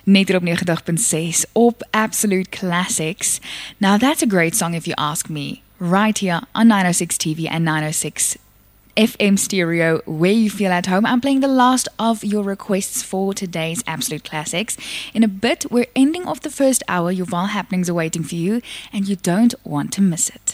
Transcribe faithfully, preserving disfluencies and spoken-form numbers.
Net hier op ninety point six op Absolute Classics. Now that's a great song if you ask me. Right here on nine oh six T V and nine oh six F M stereo, where you feel at home. I'm playing the last of your requests for today's Absolute Classics. In a bit, we're ending off the first hour. Your Val happenings are waiting for you, and you don't want to miss it.